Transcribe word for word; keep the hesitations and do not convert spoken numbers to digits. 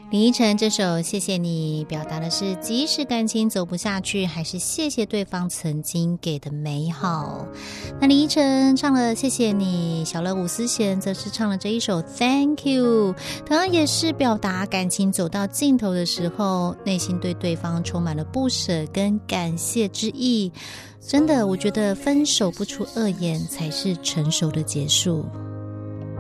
林依晨这首《谢谢你》表达的是，即使感情走不下去，还是谢谢对方曾经给的美好。那林依晨唱了《谢谢你》，小乐伍思贤则是唱了这一首《Thank You》，同样也是表达感情走到尽头的时候，内心对对方充满了不舍跟感谢之意。真的，我觉得分手不出恶言才是成熟的结束。